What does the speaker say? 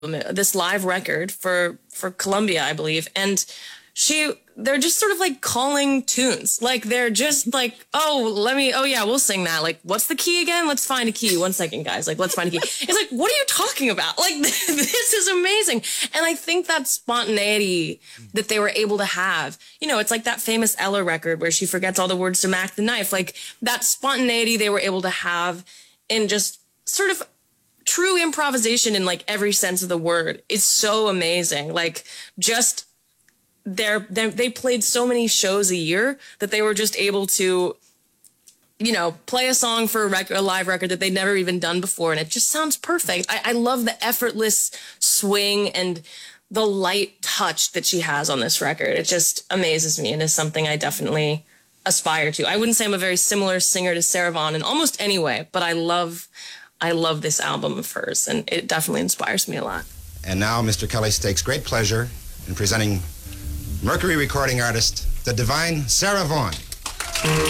this live record for Columbia, I believe, and they're just sort of like calling tunes. Like they're just like, oh yeah, we'll sing that. Like, what's the key again? Let's find a key. 1 second, guys. Like, let's find a key. It's like, what are you talking about? Like, this is amazing. And I think that spontaneity that they were able to have, it's like that famous Ella record where she forgets all the words to Mac the Knife. Like that spontaneity they were able to have in just sort of true improvisation in like every sense of the word is so amazing. Like just they played so many shows a year that they were just able to, play a song for a live record that they'd never even done before. And it just sounds perfect. I love the effortless swing and the light touch that she has on this record. It just amazes me and is something I definitely aspire to. I wouldn't say I'm a very similar singer to Sarah Vaughan in almost any way, but I love this album of hers, and it definitely inspires me a lot. And now Mr. Kelly takes great pleasure in presenting Mercury recording artist, the divine Sarah Vaughan.